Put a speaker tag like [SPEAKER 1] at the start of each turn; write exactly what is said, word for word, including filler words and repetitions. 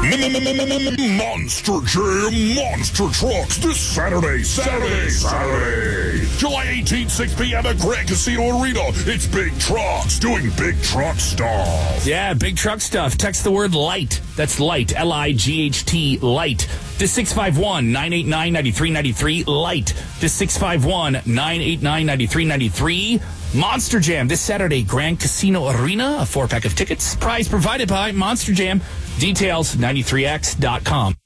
[SPEAKER 1] Monster Jam Monster Trucks this Saturday, Saturday, Saturday. July eighteenth, six p.m. at Grand Casino Arena. It's big trucks doing big truck stuff.
[SPEAKER 2] Yeah, big truck stuff. Text the word LIGHT. That's LIGHT, L I G H T, LIGHT. To six five one, nine eight nine, nine three nine three, LIGHT. To six five one, nine eight nine, nine three nine three. Monster Jam this Saturday, Grand Casino Arena. A four-pack of tickets. Prize provided by Monster Jam. Details, ninety-three X dot com.